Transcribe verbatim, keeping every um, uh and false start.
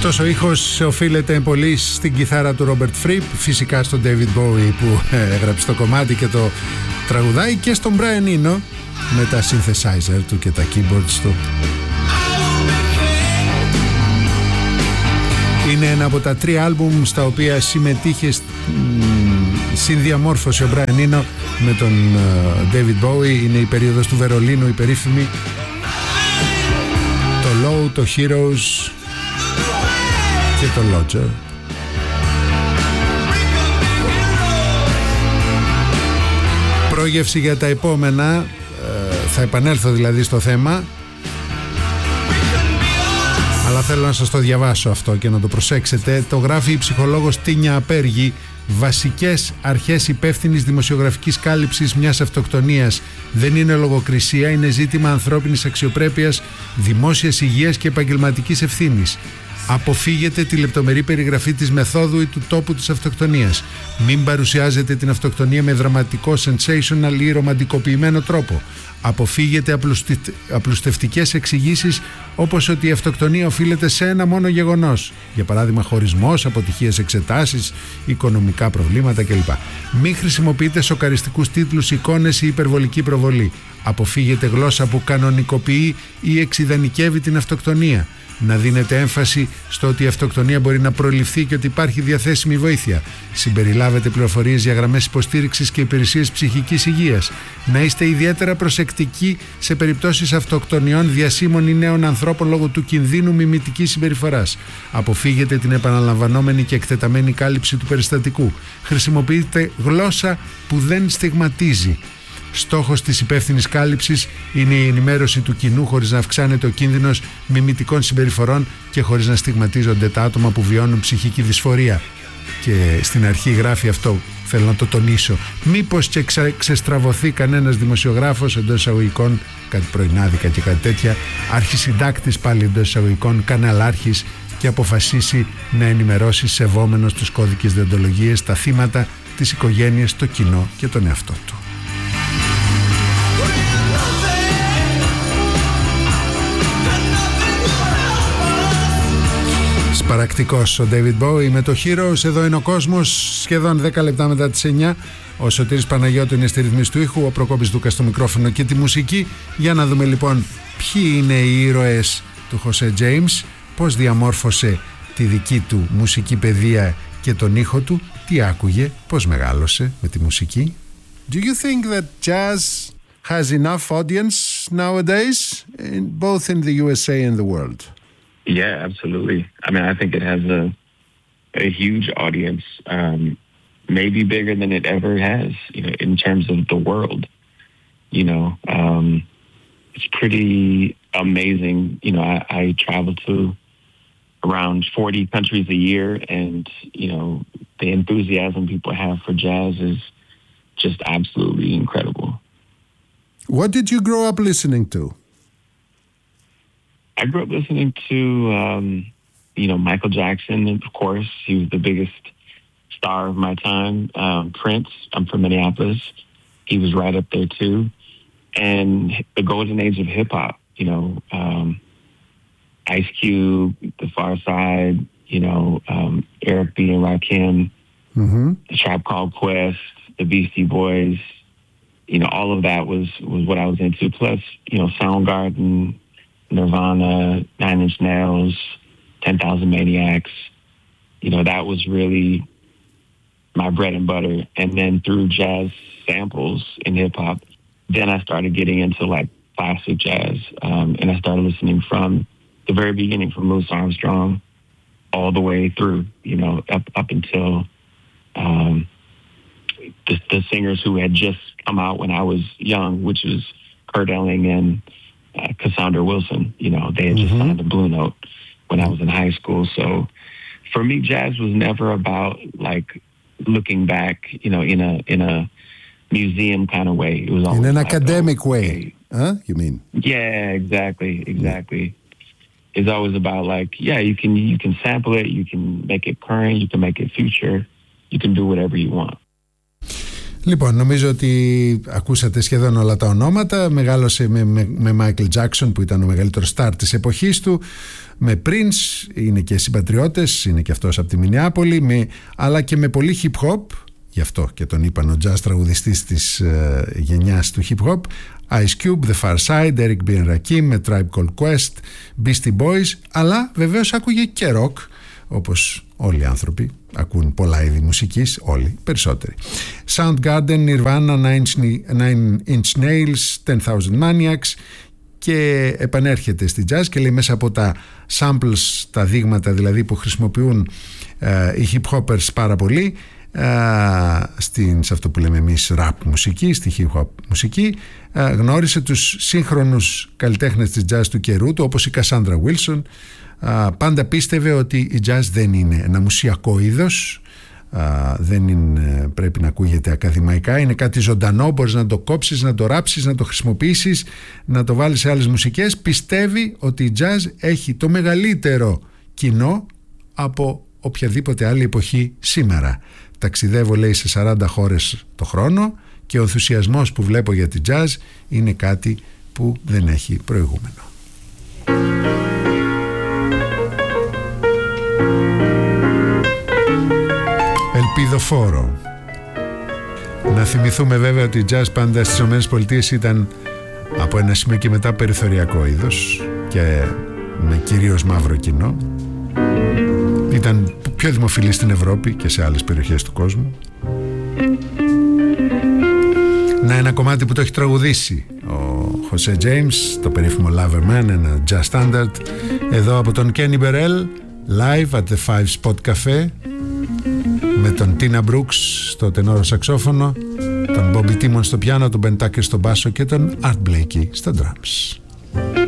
Αυτός ο ήχος οφείλεται πολύ στην κιθάρα του Robert Fripp, φυσικά στον David Bowie που έγραψε το κομμάτι και το τραγουδάει, και στον Brian Eno με τα synthesizer του και τα keyboards του. Είναι ένα από τα τρία άλμπουμ στα οποία συμμετείχε συνδιαμόρφωση ο Brian Eno με τον David Bowie. Είναι η περίοδος του Βερολίνου, η περίφημη, το Low, το Heroes και το Lodger. Πρόγευση για τα επόμενα, θα επανέλθω δηλαδή στο θέμα, αλλά θέλω να σας το διαβάσω αυτό και να το προσέξετε. Το γράφει η ψυχολόγος Τίνια Απέργη. Βασικές αρχές υπεύθυνης δημοσιογραφικής κάλυψης μιας αυτοκτονίας δεν είναι λογοκρισία, είναι ζήτημα ανθρώπινης αξιοπρέπειας, δημόσιας υγείας και επαγγελματικής ευθύνης. Αποφύγετε τη λεπτομερή περιγραφή της μεθόδου ή του τόπου της αυτοκτονίας. Μην παρουσιάζετε την αυτοκτονία με δραματικό, sensational ή ρομαντικοποιημένο τρόπο. Αποφύγετε απλουστευτικές εξηγήσεις όπως ότι η αυτοκτονία οφείλεται σε ένα μόνο γεγονός. Για παράδειγμα, χωρισμός, αποτυχίες εξετάσεις, οικονομικά προβλήματα κλπ. Μην χρησιμοποιείτε σοκαριστικούς τίτλους, εικόνες ή υπερβολική προβολή. Αποφύγετε γλώσσα που κανονικοποιεί ή εξιδανικεύει την αυτοκτονία. Να δίνετε έμφαση στο ότι η αυτοκτονία μπορεί να προληφθεί και ότι υπάρχει διαθέσιμη βοήθεια. Συμπεριλάβετε πληροφορίες για γραμμές υποστήριξης και υπηρεσίες ψυχικής υγείας. Να είστε ιδιαίτερα προσεκτικοί σε περιπτώσεις αυτοκτονιών διασύμων ή νέων ανθρώπων λόγω του κινδύνου μιμητικής συμπεριφοράς. Αποφύγετε την επαναλαμβανόμενη και εκτεταμένη κάλυψη του περιστατικού. Χρησιμοποιείτε γλώσσα που δεν στιγματίζει. Στόχος της υπεύθυνης κάλυψης είναι η ενημέρωση του κοινού χωρίς να αυξάνεται ο κίνδυνος μιμητικών συμπεριφορών και χωρίς να στιγματίζονται τα άτομα που βιώνουν ψυχική δυσφορία. Και στην αρχή γράφει αυτό, θέλω να το τονίσω. Μήπως και ξε, ξεστραβωθεί κανένας δημοσιογράφος, εντός εισαγωγικών, κάτι πρωινάδικα και κάτι τέτοια, αρχισυντάκτης πάλι εντός εισαγωγικών, καναλάρχης, και αποφασίσει να ενημερώσει σεβόμενος τους κώδικες δεοντολογίες, τα θύματα, τις οικογένειες, το κοινό και τον εαυτό του. Παρακτικός ο David Bowie με το Heroes. Εδώ είναι ο κόσμος, σχεδόν δέκα λεπτά μετά τις εννιά. Ο Σωτήρης Παναγιώτου είναι στη ρυθμίση του ήχου, ο Προκόπης Δούκας στο μικρόφωνο και τη μουσική. Για να δούμε λοιπόν ποιοι είναι οι ήρωες του Χωσέ Τζέιμς, πώς διαμόρφωσε τη δική του μουσική παιδεία και τον ήχο του, τι άκουγε, πώς μεγάλωσε με τη μουσική. Do you think that jazz has enough audience nowadays, in, both in the U S A and the world? Yeah, absolutely. I mean, I think it has a a huge audience, um, maybe bigger than it ever has, you know, in terms of the world. You know, um, it's pretty amazing. You know, I, I travel to around forty countries a year, and, you know, the enthusiasm people have for jazz is just absolutely incredible. What did you grow up listening to? I grew up listening to, um, you know, Michael Jackson, of course. He was the biggest star of my time. Um, Prince, I'm from Minneapolis. He was right up there too. And the golden age of hip-hop, you know, um, Ice Cube, The Pharcyde, you know, um, Eric B. and Rakim, mm-hmm. The Tribe Called Quest, the Beastie Boys. You know, all of that was, was what I was into. Plus, you know, Soundgarden, Nirvana, Nine Inch Nails, ten thousand Maniacs. You know, that was really my bread and butter. And then through jazz samples in hip hop, then I started getting into like classic jazz. Um, and I started listening from the very beginning, from Louis Armstrong all the way through, you know, up, up until um, the, the singers who had just come out when I was young, which was Kurt Elling and Uh, Cassandra Wilson. You know, they had just mm-hmm. signed a Blue Note when I was in high school. So for me, jazz was never about like looking back, you know, in a in a museum kind of way. It was always in an like, academic oh, way, okay. huh? You mean? Yeah, exactly, exactly. Mm. It's always about like, yeah, you can you can sample it, you can make it current, you can make it future, you can do whatever you want. Λοιπόν, νομίζω ότι ακούσατε σχεδόν όλα τα ονόματα. Μεγάλωσε με, με, με Michael Jackson, που ήταν ο μεγαλύτερος στάρ της εποχής του, με Prince, είναι και συμπατριώτες, είναι και αυτός από τη Μινεάπολη, με, αλλά και με πολύ hip hop, γι' αυτό και τον είπαν ο jazz τραγουδιστής της ε, γενιάς του hip hop, Ice Cube, The Far Side, Eric B and Rakim, με Tribe Called Quest, Beastie Boys, αλλά βεβαίως άκουγε και rock, όπως όλοι οι άνθρωποι ακούν πολλά είδη μουσικής, όλοι, περισσότεροι. Soundgarden, Nirvana, Nine Inch Nails, Ten Thousand Maniacs, και επανέρχεται στη jazz και λέει μέσα από τα samples, τα δείγματα δηλαδή που χρησιμοποιούν ε, οι hip hoppers πάρα πολύ, ε, στην, σε αυτό που λέμε εμείς rap μουσική, στη hip hop μουσική, ε, γνώρισε τους σύγχρονους καλλιτέχνες της jazz του καιρού του, όπως η Cassandra Wilson. Uh, πάντα πίστευε ότι η jazz δεν είναι ένα μουσιακό είδος, uh, δεν είναι, πρέπει να ακούγεται ακαδημαϊκά, είναι κάτι ζωντανό, μπορείς να το κόψεις, να το ράψεις, να το χρησιμοποιήσεις, να το βάλεις σε άλλες μουσικές. Πιστεύει ότι η jazz έχει το μεγαλύτερο κοινό από οποιαδήποτε άλλη εποχή σήμερα. Ταξιδεύω, λέει, σε σαράντα χώρες το χρόνο και ο ενθουσιασμός που βλέπω για τη jazz είναι κάτι που δεν έχει προηγούμενο. Ελπιδοφόρο. Να θυμηθούμε βέβαια ότι η jazz πάντα στις ΗΠΑ ήταν από ένα σημείο και μετά περιθωριακό είδος και με κυρίως μαύρο κοινό. Ήταν πιο δημοφιλή στην Ευρώπη και σε άλλες περιοχές του κόσμου. Να, ένα κομμάτι που το έχει τραγουδήσει ο Jose James, το περίφημο Loverman, ένα jazz standard, εδώ από τον Kenny Burrell, live at the Five Spot Cafe, με τον Tina Brooks στο τενόρο σαξόφωνο, τον Bobby Timmons στο πιάνο, τον Ben Tucker στο μπάσο και τον Art Blakey στα drums.